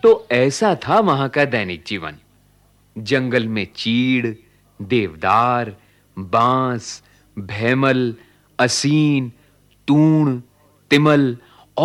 तो ऐसा था वहां का दैनिक जीवन। जंगल में चीड़, देवदार, बांस, भैमल, असीन, तूण, तिमल